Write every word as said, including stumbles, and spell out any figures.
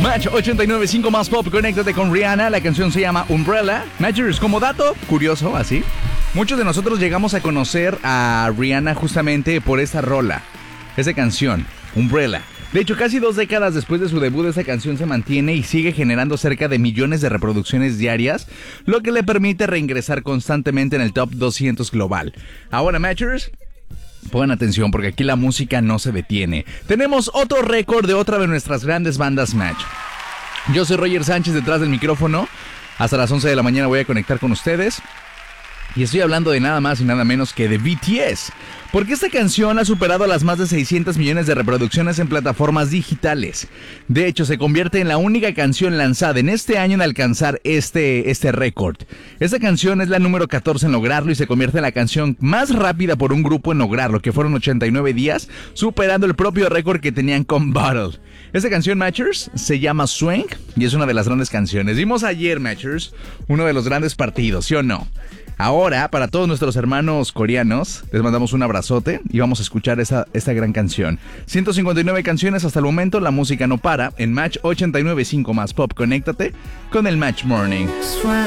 Match ochenta y nueve punto cinco más pop, conéctate con Rihanna. La canción se llama Umbrella. Matchers, como dato curioso, así, muchos de nosotros llegamos a conocer a Rihanna justamente por esta rola, esa canción, Umbrella. De hecho, casi dos décadas después de su debut, esta canción se mantiene y sigue generando cerca de millones de reproducciones diarias, lo que le permite reingresar constantemente en el top doscientos global. Ahora, Matchers, pongan atención porque aquí la música no se detiene. Tenemos otro récord de otra de nuestras grandes bandas Match. Yo soy Roger Sánchez detrás del micrófono. Hasta las once de la mañana voy a conectar con ustedes. Y estoy hablando de nada más y nada menos que de B T S. Porque esta canción ha superado las más de seiscientos millones de reproducciones en plataformas digitales. De hecho, se convierte en la única canción lanzada en este año en alcanzar este, este récord. Esta canción es la número catorce en lograrlo y se convierte en la canción más rápida por un grupo en lograrlo, que fueron ochenta y nueve días, superando el propio récord que tenían con Bottle. Esta canción, Matchers, se llama Swing y es una de las grandes canciones. Vimos ayer, Matchers, uno de los grandes partidos, ¿sí o no? Ahora, para todos nuestros hermanos coreanos, les mandamos un abrazote y vamos a escuchar esta, esta gran canción. ciento cincuenta y nueve canciones hasta el momento, la música no para. En Match ochenta y nueve punto cinco más pop, conéctate con el Match Morning.